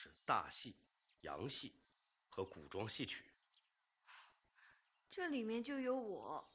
是大戏、洋戏和古装戏曲。 这里面就有我。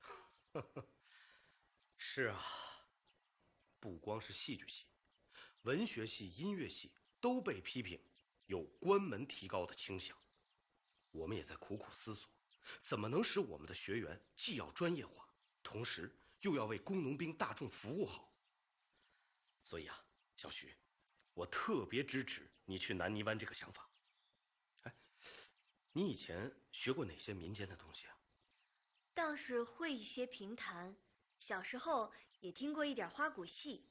是啊，不光是戏剧系，文学系、音乐系都被批评有关门提高的倾向。我们也在苦苦思索，怎么能使我们的学员既要专业化，同时又要为工农兵大众服务好。所以啊，小徐，我特别支持你去南泥湾这个想法。哎，你以前学过哪些民间的东西啊？ 倒是会一些评弹，小时候也听过一点花鼓戏。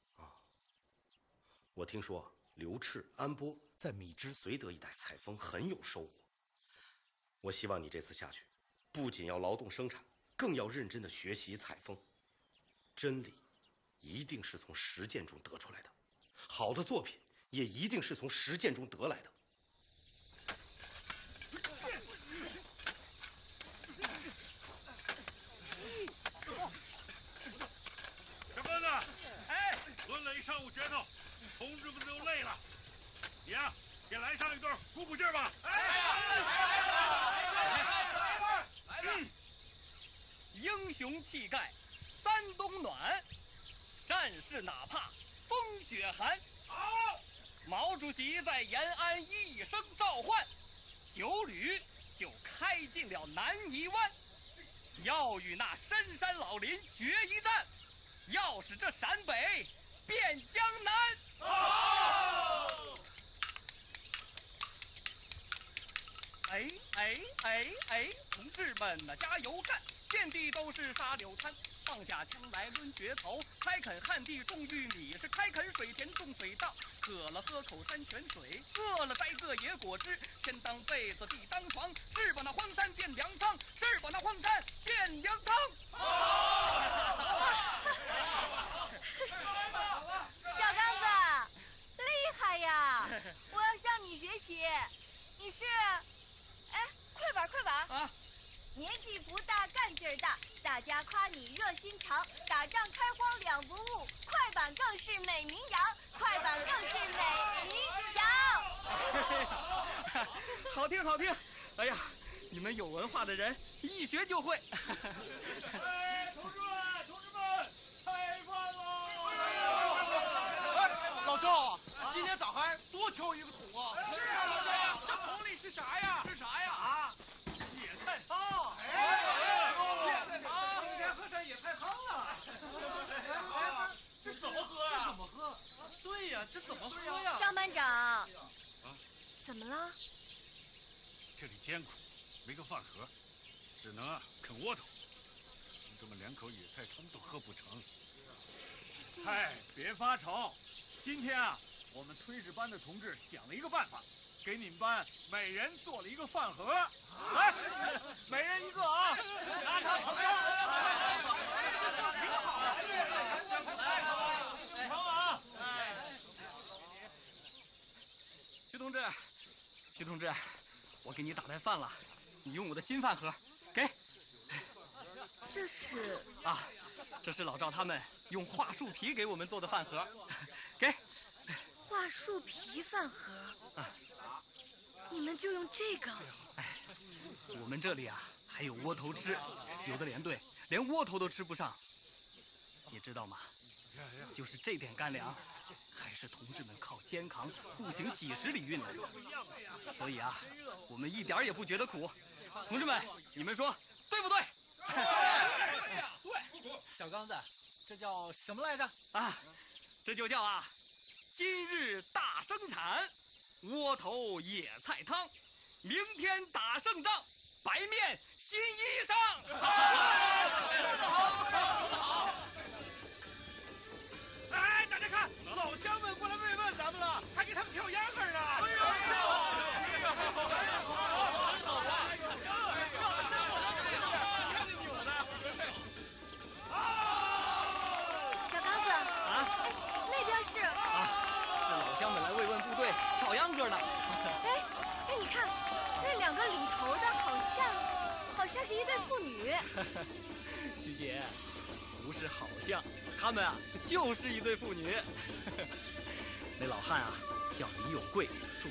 我听说刘赤、安波在米脂绥德一带采风很有收获。我希望你这次下去，不仅要劳动生产，更要认真的学习采风。真理一定是从实践中得出来的，好的作品也一定是从实践中得来的。 小哥子，哎，抡了一上午拳头，同志们都累了，你呀，也来上一段，鼓鼓劲儿吧。 英雄气概，三冬暖，战士哪怕风雪寒。 好， 毛主席在延安一声召唤，9旅就开进了南泥湾，要与那深山老林决一战，要使这陕北变江南。 好。 哎，同志们呐，加油干！遍地都是沙柳滩，放下枪来抡决头，开垦旱地种玉米，是开垦水田种水稻，渴了喝口山泉水，饿了摘个野果汁，天当被子地当床，是把那荒山变粮仓，是把那荒山变粮仓。 小刚子，厉害呀！我要向你学习。你是，哎，快板啊！ 年纪不大，干劲儿大，大家夸你热心肠，打仗开荒两不误，快板更是美名扬，快板更是美名扬。 好听。哎呀，你们有文化的人一学就会。 哎，同志们，开饭喽！ 哎，老赵啊，今天咋还多挑一个桶啊？ 是啊，老赵， 这桶里是啥呀？ 啊，野菜汤。 野菜汤，今天喝上野菜汤了。 这怎么喝呀？ 这怎么喝？对呀，这怎么喝呀？ 张班长，怎么了？ 这里艰苦，没个饭盒，只能啃窝头。同志们连口野菜汤都喝不成。嗨，别发愁，今天啊，我们炊事班的同志想了一个办法，给你们班每人做了一个饭盒。来，每人一个啊！拿上盛上。挺好啊！ 徐同志，我给你打带饭了，你用我的新饭盒，给。 这是啊，这是老赵他们用桦树皮给我们做的饭盒，给。 桦树皮饭盒啊，你们就用这个？ 哎，我们这里啊还有窝头吃，有的连队连窝头都吃不上，你知道吗？就是这点干粮，还是同志们靠肩扛步行几10里运来的。所以啊，我们一点也不觉得苦。同志们，你们说对不对？ 对。小刚子，这叫什么来着？ 啊，这就叫啊，今日大生产，窝头野菜汤，明天打胜仗，白面新衣裳。 好。哎，大家看，老乡们过来慰问咱们了，还给他们跳秧歌呢。 小刚子啊，哎，那边是是老乡们来慰问部队跳秧歌呢。 哎，你看那2个领头的好像是一对妇女。 徐姐，不是好像，他们啊就是一对妇女。那老汉啊叫李有贵，住